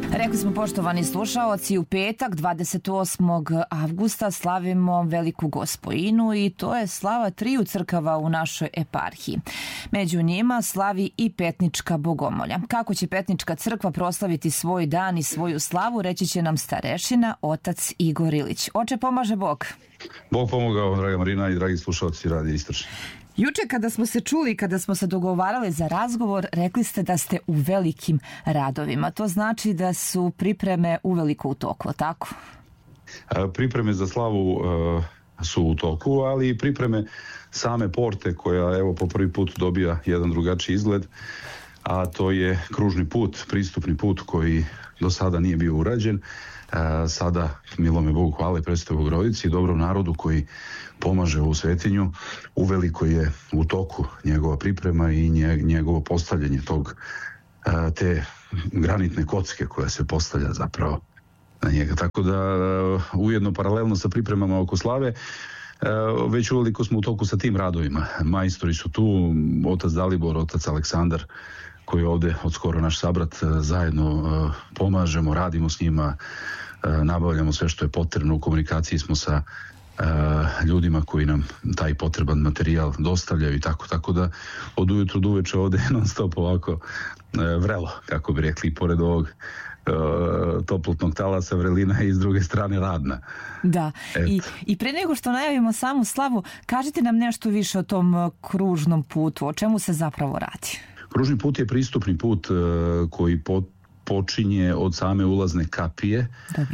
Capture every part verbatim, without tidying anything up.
Rekli smo, poštovani slušaoci, u petak dvadeset osmog avgusta slavimo Veliku Gospojinu i to je slava triju crkava u našoj eparhiji. Među njima slavi i Petnička Bogomolja. Kako će Petnička crkva proslaviti svoj dan i svoju slavu, reći će nam starešina, otac Igor Ilić. Oče, pomaže Bog. Bog pomogao, draga Marina i dragi slušalci Radija Istočni. Juče kada smo se čuli, kada smo se dogovarali za razgovor, rekli ste da ste u velikim radovima. To znači da su pripreme uveliko u toku, tako? Pripreme za slavu uh, su u toku, ali i pripreme same porte koja evo po prvi put dobija jedan drugačiji izgled, a to je kružni put, pristupni put koji do sada nije bio urađen. Sada, milome Bogu hvale, predstavu Bogorodici i dobrom narodu koji pomaže u svetinju, uveliko je u toku njegova priprema i njegovo postavljanje tog, te granitne kocke koja se postavlja zapravo na njega. Tako da ujedno paralelno sa pripremama oko slave već uveliko smo u toku sa tim radovima. Majstori su tu, otac Dalibor, otac Aleksandar, koji je ovdje od skoro naš sabrat, zajedno pomažemo, radimo s njima, nabavljamo sve što je potrebno, u komunikaciji smo sa ljudima koji nam taj potreban materijal dostavljaju i tako, tako da od ujutru do uveče ovdje non stop ovako vrelo, kako bi rekli, pored ovog toplotnog talasa vrelina i s druge strane radna. Da, I, i pre nego što najavimo samu slavu, kažite nam nešto više o tom kružnom putu, o čemu se zapravo radi? Kružni put je pristupni put uh, koji po, počinje od same ulazne kapije uh,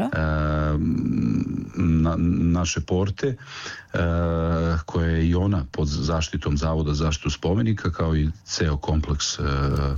na, naše porte, uh, koja je i ona pod zaštitom Zavoda za zaštitu spomenika, kao i ceo kompleks uh,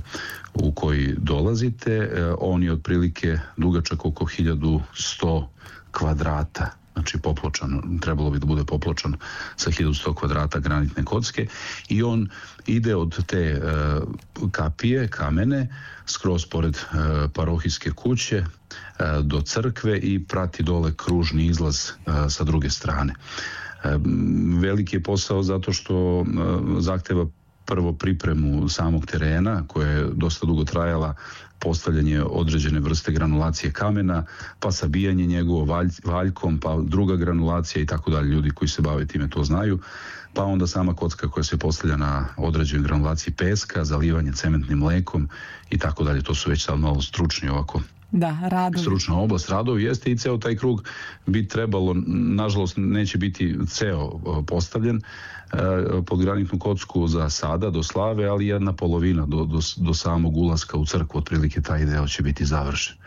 u koji dolazite. Uh, on je otprilike dugačak oko hiljadu sto kvadrata. Znači popločan, trebalo bi da bude popločan sa hiljadu sto kvadrata granitne kocke i on ide od te e, kapije, kamene, skroz pored e, parohijske kuće e, do crkve i prati dole kružni izlaz e, sa druge strane. E, veliki je posao zato što e, zahteva prvo pripremu samog terena koja je dosta dugo trajala, postavljanje određene vrste granulacije kamena, pa sabijanje njegovo valj, valjkom, pa druga granulacija i tako dalje. Ljudi koji se bave time to znaju. Pa onda sama kocka koja se postavlja na određenoj granulaciji peska, zalivanje cementnim mlekom i tako dalje. To su već sad malo stručni ovako. Da, radovi. Stručna oblast, radovi jeste i ceo taj krug bi trebalo, nažalost neće biti ceo postavljen pod granitnu kocku za sada do slave, ali jedna polovina do, do, do samog ulaska u crkvu, otprilike taj deo će biti završen.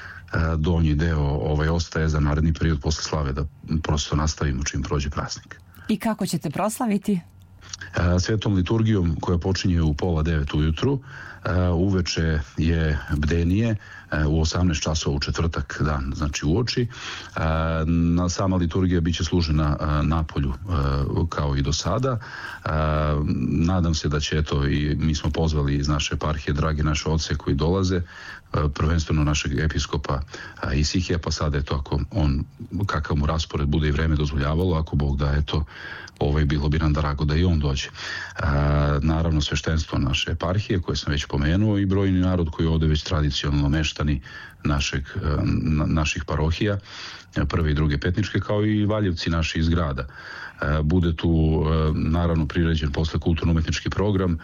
Donji deo ovaj ostaje za naredni period posle slave da prosto nastavimo čim prođe praznik. I kako ćete proslaviti? Svetom liturgijom koja počinje u pola devet ujutru, uveče je bdenije u osamnaest časova u četvrtak dan, znači u oči. Na sama liturgija biće služena na polju kao i do sada. Nadam se da će, eto, i mi smo pozvali iz naše eparhije dragi naše oce koji dolaze, prvenstveno našeg episkopa Isihija, pa sada eto, ako on, kakav mu raspored bude i vreme dozvoljavalo, ako Bog da, eto, ovaj, bilo bi nam drago da i on dođe. Naravno sveštenstvo naše eparhije koje sam već pomenuo i brojni narod koji ovdje već tradicionalno meštani našeg, na, naših parohija, prve i druge Petničke, kao i Valjevci naši iz grada. Bude tu naravno priređen posle kulturno-umetnički program,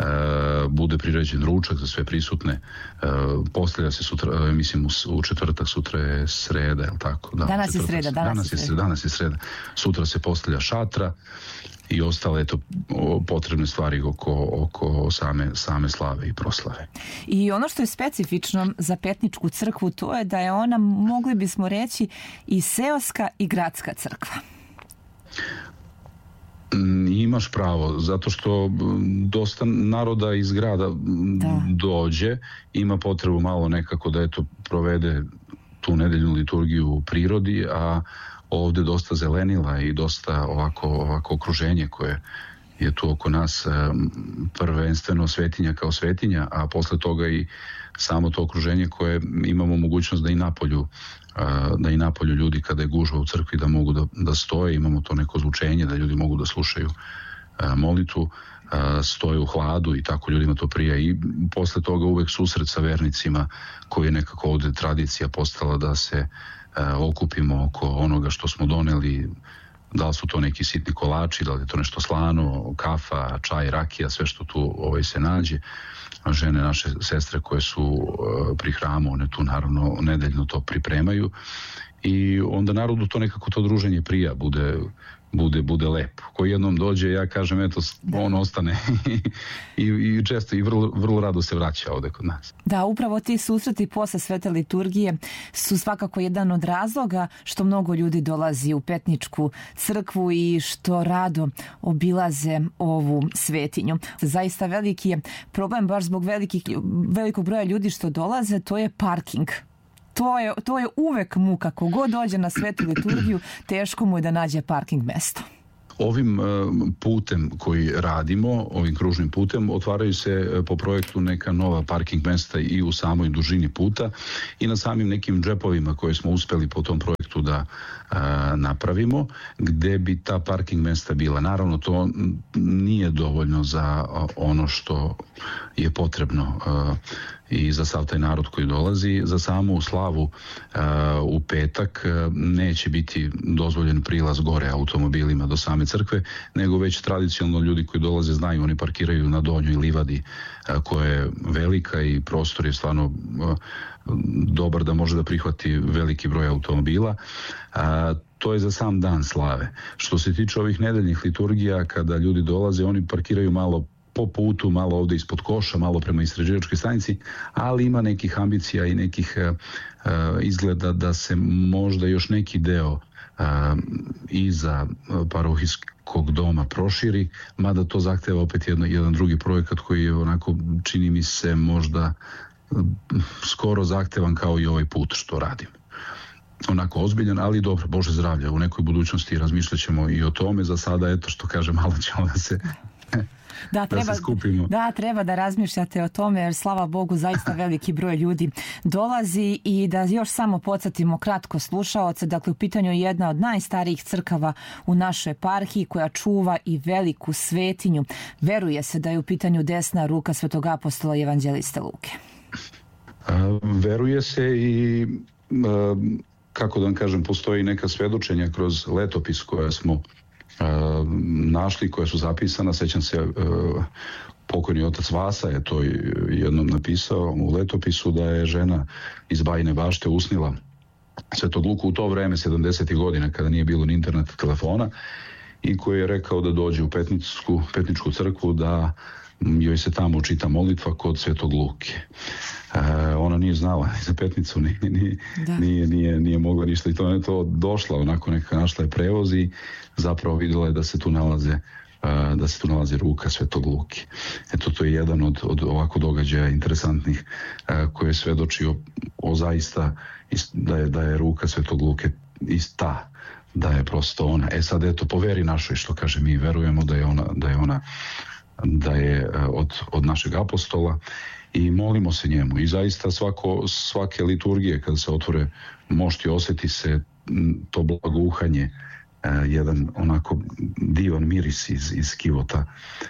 bude priređen ručak za sve prisutne, postavlja se sutra, mislim u četvrtak, sutra je sreda, je li tako? Da, danas, je sreda, danas, danas, je sreda. danas je sreda, sutra se postavlja šatra i ostale eto, potrebne stvari oko, oko same, same slave i proslave. I ono što je specifično za Petničku crkvu, to je da je ona, mogli bismo reći, i seoska i gradska crkva. Imaš pravo, zato što dosta naroda iz grada da. dođe, ima potrebu malo nekako da eto provede tu nedeljnu liturgiju u prirodi, a ovdje dosta zelenila i dosta ovako, ovako okruženje koje je tu oko nas, prvenstveno svetinja kao svetinja, a posle toga i samo to okruženje koje imamo mogućnost da i napolju da i napolju ljudi kada je gužva u crkvi da mogu da, da stoje, imamo to neko zvučenje da ljudi mogu da slušaju molitvu, stoje u hladu i tako ljudima to prija. I posle toga uvek susret sa vernicima koji je nekako ovde tradicija postala da se okupimo oko onoga što smo doneli, da li su to neki sitni kolači, da li je to nešto slano, kafa, čaj, rakija, sve što tu ovaj, se nađe. Žene, naše sestre koje su pri hramu, one tu naravno nedeljno to pripremaju i onda narodu to nekako to druženje prija, bude, bude, bude lepo. Ko jednom dođe, ja kažem, eto, on ostane i, i često i vrlo, vrlo rado se vraća ovde kod nas. Da, upravo ti susreti posle svete liturgije su svakako jedan od razloga što mnogo ljudi dolazi u Petničku crkvu i što rado obilaze ovu svetinju. Zaista veliki je problem, baš zbog velikih, velikog broja ljudi što dolaze, to je parking. To je, to je uvek muka. Kogod dođe na svetu liturgiju, teško mu je da nađe parking mesto. Ovim putem koji radimo, ovim kružnim putem, otvaraju se po projektu neka nova parking mesta i u samoj dužini puta i na samim nekim džepovima koje smo uspeli po tom projektu da a, napravimo, gde bi ta parking mesta bila. Naravno, to nije dovoljno za ono što je potrebno a, i za sav taj narod koji dolazi. Za samu slavu a, u petak a, neće biti dozvoljen prilaz gore automobilima do same crkve, nego već tradicionalno ljudi koji dolaze znaju, oni parkiraju na donjoj livadi a, koja je velika i prostor je stvarno a, dobar da može da prihvati veliki broj automobila. A, to je za sam dan slave. Što se tiče ovih nedeljnih liturgija, kada ljudi dolaze, oni parkiraju malo po putu, malo ovde ispod koša, malo prema istraživačkoj stanici, ali ima nekih ambicija i nekih uh, izgleda da se možda još neki deo uh, iza parohijskog doma proširi, mada to zahteva opet jedno, jedan drugi projekat koji je onako, čini mi se, možda uh, skoro zahtevan kao i ovaj put što radim. Onako ozbiljan, ali dobro, Bože zdravlje, u nekoj budućnosti razmišljat ćemo i o tome. Za sada, eto što kaže, malo ćemo da se... Da, treba, da, da, treba da razmišljate o tome jer slava Bogu zaista veliki broj ljudi dolazi i da još samo podsjetimo kratko slušaoce, dakle u pitanju je jedna od najstarijih crkava u našoj eparhiji koja čuva i veliku svetinju. Veruje se da je u pitanju desna ruka svetog apostola i evanđeliste Luke. A, veruje se i a, kako da vam kažem, postoji neka svedočenja kroz letopis koja smo našli, koja su zapisana. Sećam se, pokojni otac Vasa je to jednom napisao u letopisu da je žena iz Bajine Bašte usnila Svetog Luku u to vreme, sedamdesetih godina, kada nije bilo ni internet telefona, i koji je rekao da dođe u Petničku, Petničku crkvu, da joj se tamo čita molitva kod Svetog Luke. E, ona nije znala ni za Petnicu, nije, nije, nije, nije, nije mogla ništa i to je to došla, onako neka našla je prevoz i zapravo vidjela je da se tu nalaze da se tu nalazi ruka Svetog Luke. Eto, to je jedan od, od ovako događaja interesantnih koje je svedočio o zaista da je, da je ruka Svetog Luke ista, da je prosto ona. E sad, eto, po veri našoj, što kaže, mi verujemo da je ona, da je ona da je od, od našeg apostola i molimo se njemu. I zaista svako, svake liturgije kada se otvore mošti, osjeti se to blagouhanje, jedan onako divan miris iz, iz kivota.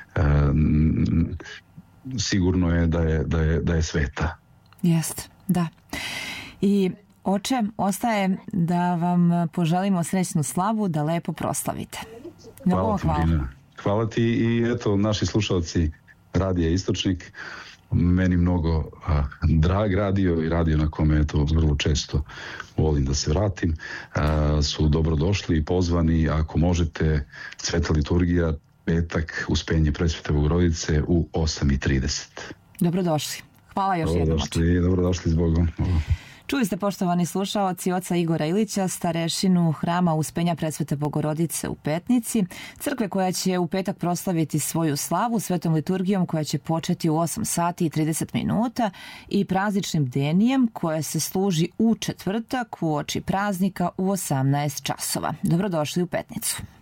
Sigurno je da je, da je, da je sveta. Jest, da. I oče, ostaje da vam poželimo srećnu slavu, da lepo proslavite. Mnogo hvala ti, hvala. Marina. Hvala ti i eto, naši slušalci Radija Istočnik, meni mnogo a, drag radio i radio na kome eto, vrlo često volim da se vratim, a, su dobrodošli i pozvani. Ako možete, Sveta liturgija, petak, Uspenje Presvete Bogorodice u osam i trideset. Dobrodošli. Hvala još jednom. Dobrodošli, dobrodošli s Bogom. Čuli ste, poštovani slušaoci, oca Igora Ilića, starešinu hrama Uspenja Presvete Bogorodice u Petnici, crkve koja će u petak proslaviti svoju slavu svetom liturgijom koja će početi u osam sati i trideset minuta i prazničnim denijem koje se služi u četvrtak uoči praznika u osamnaest časova. Dobrodošli u Petnicu.